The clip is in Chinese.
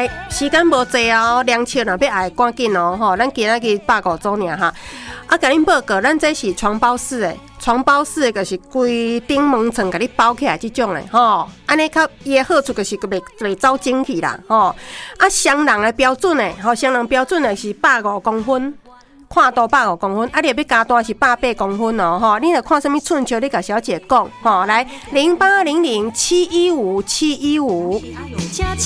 来时间无济哦，量测若要爱赶紧哦吼，咱今仔日150组尔哈。啊，甲恁报告，咱这是床包式的，床包式的就是规顶门床甲你包起来这种的吼。安尼较伊的好处就是袂走精气啦吼。啊，双人的标准的吼，双人标准的是150公分。宽度150公分，啊，你要加大是180公分哦，吼，你著看什么寸球，你甲小姐讲，吼，来0800715715。